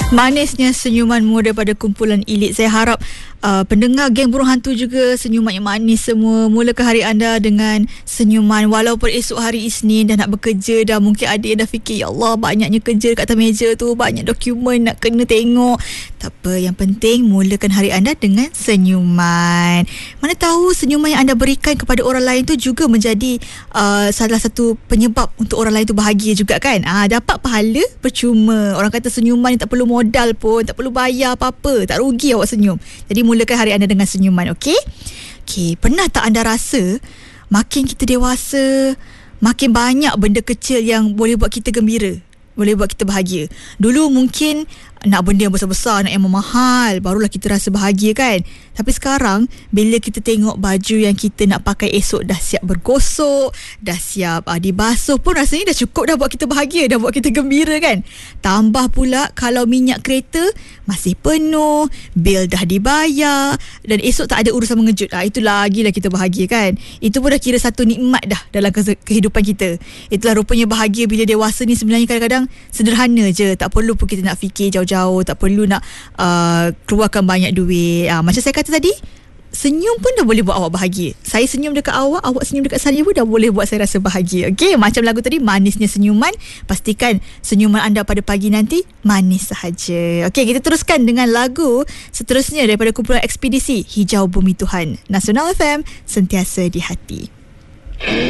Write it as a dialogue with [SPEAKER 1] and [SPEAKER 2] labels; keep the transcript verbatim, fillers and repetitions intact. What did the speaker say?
[SPEAKER 1] Manisnya senyumanmu daripada kumpulan Elite. Saya harap uh, pendengar geng burung hantu juga senyuman yang manis semua. Mulakan hari anda dengan senyuman. Walaupun esok hari Isnin dah nak bekerja dah, mungkin ada yang dah fikir, ya Allah banyaknya kerja kat atas meja tu, banyak dokumen nak kena tengok. Tak apa, yang penting mulakan hari anda dengan senyuman. Mana tahu senyuman yang anda berikan kepada orang lain tu juga menjadi uh, salah satu penyebab untuk orang lain tu bahagia juga kan. Ah, dapat pahala percuma. Orang kata senyuman ni tak perlu modal pun, tak perlu bayar apa-apa, tak rugi awak senyum. Jadi mulakan hari anda dengan senyuman, okey? Okey, pernah tak anda rasa makin kita dewasa, makin banyak benda kecil yang boleh buat kita gembira, boleh buat kita bahagia. Dulu mungkin nak benda yang besar-besar, nak yang mahal, barulah kita rasa bahagia kan. Tapi sekarang bila kita tengok baju yang kita nak pakai esok dah siap bergosok, dah siap uh, dibasuh pun rasanya dah cukup dah buat kita bahagia, dah buat kita gembira kan. Tambah pula kalau minyak kereta masih penuh, bil dah dibayar dan esok tak ada urusan mengejut. Ah, itu lagilah kita bahagia kan. Itu pun dah kira satu nikmat dah dalam kehidupan kita. Itulah rupanya bahagia bila dewasa ni sebenarnya kadang-kadang sederhana je. Tak perlu pun kita nak fikir jauh-jauh, tak perlu nak uh, keluarkan banyak duit. Uh, macam saya kata tadi, senyum pun dah boleh buat awak bahagia. Saya senyum dekat awak, awak senyum dekat saya pun dah boleh buat saya rasa bahagia. Okey, macam lagu tadi, manisnya senyuman. Pastikan senyuman anda pada pagi nanti manis sahaja. Okey, kita teruskan dengan lagu seterusnya daripada kumpulan Ekspedisi, Hijau Bumi Tuhan. Nasional F M, sentiasa di hati.